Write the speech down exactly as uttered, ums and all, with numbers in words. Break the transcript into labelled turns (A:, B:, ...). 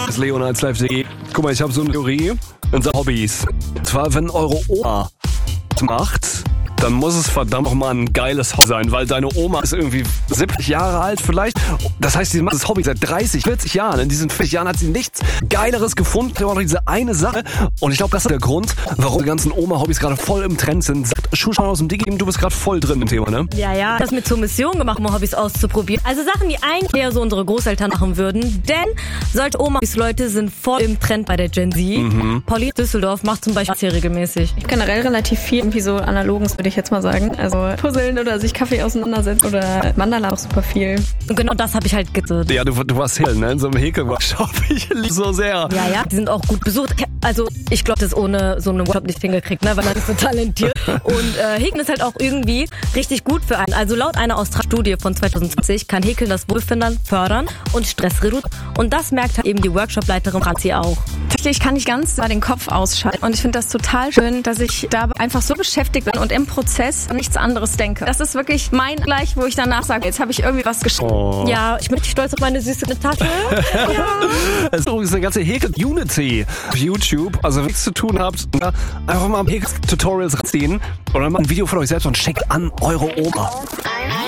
A: ist Leonards Live punkt de. Guck mal, ich habe so eine Theorie in Sachen Hobbys. Und zwar, wenn eure Oma macht, dann muss es verdammt nochmal ein geiles Hobby sein, weil deine Oma ist irgendwie siebzig Jahre alt vielleicht. Das heißt, sie macht das Hobby seit dreißig, vierzig Jahren. In diesen vierzig Jahren hat sie nichts Geileres gefunden, nur noch diese eine Sache. Und ich glaube, das ist der Grund, warum die ganzen Oma-Hobbys gerade voll im Trend sind. Sagt Schuhschauen aus dem Digi, du bist gerade voll drin im Thema, ne?
B: Ja, ja. Das mit zur Mission gemacht, um Hobbys auszuprobieren. Also Sachen, die eigentlich eher so unsere Großeltern machen würden. Denn solche Oma-Hobbys-Leute sind voll im Trend bei der Gen Z. Mhm. Pauline Düsseldorf macht zum Beispiel das hier regelmäßig.
C: Generell relativ viel, irgendwie so Analogens, würde ich jetzt mal sagen. Also Puzzeln oder sich Kaffee auseinandersetzen oder Mandala auch super viel.
B: Und genau das habe ich halt getan.
A: Ja, du, du warst hier, ne? In so einem Häkel-Workshop. Ich liebe so sehr.
B: Ja, ja, die sind auch gut besucht. Also ich glaube, das ohne so einen Workshop nicht hingekriegt, ne? Weil man ist so talentiert. Und äh, Häkeln ist halt auch irgendwie richtig gut für einen. Also laut einer Australien-Studie von zwanzig zwanzig kann Häkeln das Wohlbefinden fördern und Stress reduzieren. Und das merkt halt eben die Workshop-Leiterin Franzi auch.
D: Tatsächlich kann ich ganz mal den Kopf ausschalten. Und ich finde das total schön, dass ich da einfach so beschäftigt bin und im Prozess an nichts anderes denke. Das ist wirklich mein Gleich, wo ich danach sage, jetzt habe ich irgendwie was geschrieben.
A: Oh.
B: Ja, ich bin richtig stolz auf meine süße Tasche. Ja.
A: Es ist übrigens eine ganze Häkel-Unity auf YouTube. Also wenn ihr nichts zu tun habt, einfach mal Häkel-Tutorials ziehen oder mal ein Video von euch selbst und schickt an eure Oma.